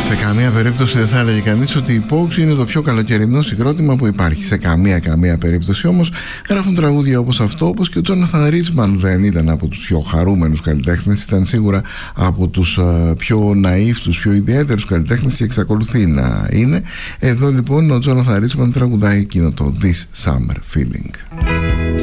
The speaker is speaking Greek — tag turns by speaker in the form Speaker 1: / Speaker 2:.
Speaker 1: Σε καμία περίπτωση δεν θα έλεγε κανείς ότι η Pogues είναι το πιο καλοκαιρινό συγκρότημα που υπάρχει. Σε καμία περίπτωση όμως γράφουν τραγούδια όπως αυτό, όπως και ο Τζόναθαν Ρίτσμαν δεν ήταν από τους πιο χαρούμενους καλλιτέχνες, ήταν σίγουρα από τους πιο ναΐφ, τους πιο ιδιαίτερους καλλιτέχνες και εξακολουθεί να είναι. Εδώ λοιπόν ο Τζόναθαν Ρίτσμαν τραγουδάει εκείνο το This Summer Feeling.